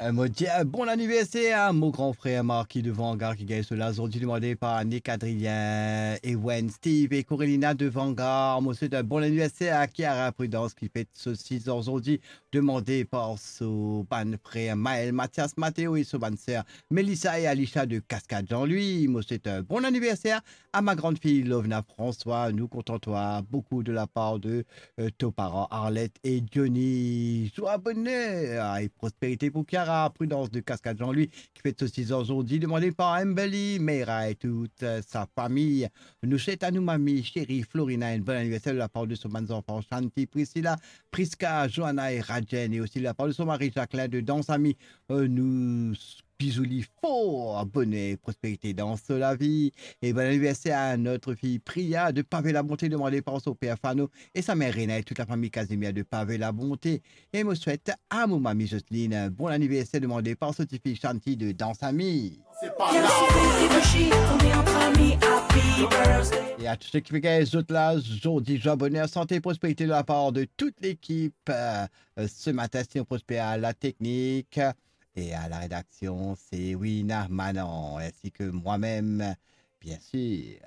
Me dit bon anniversaire à mon grand frère Marquis de Vanguard qui gagne cela aujourd'hui demandé par Nick, Adrien, Ewen, Steve et Corélina de Vanguard. Moi c'est un bon anniversaire à Chiara Prudence qui fait ce 6 ans aujourd'hui demandé par son ban frère Maël, Mathias, Mathéo et son ban sœur Mélissa et Alicia de Cascade Jean-Louis. Moi c'est un bon anniversaire à ma grande fille Lovna François. Nous comptons toi beaucoup de la part de tes parents Arlette et Johnny. Sois bonheur et prospérité pour Chiara, Prudence de Cascade Jean-Louis qui fait ce 6 ans aujourd'hui, demandé par Embelly, Meira et toute sa famille. Nous souhaitons à nous, mamie, chérie, Florina, un bon anniversaire de la part de son bonnes enfants, Shanti, Priscilla, Priska, Johanna et Rajen, et aussi de la part de son mari Jacqueline de Danse Ami. Nous bisoulis fort, bonnet, prospérité dans la vie. Et bon anniversaire à notre fille Priya de Pavé la Bonté, demandé par son père Fano et sa mère Réna et toute la famille Casimir de Pavé la Bonté. Et me souhaite à mon mamie Jocelyne un bon anniversaire demandé par sa petite fille Shanti de Danse Ami. C'est pas là. Et à tous ceux qui font les autres là, aujourd'hui, joie, bonheur, santé, prospérité de la part de toute l'équipe. Ce matin, si on prospère à la technique et à la rédaction, c'est Wina Manon, ainsi que moi-même, bien sûr.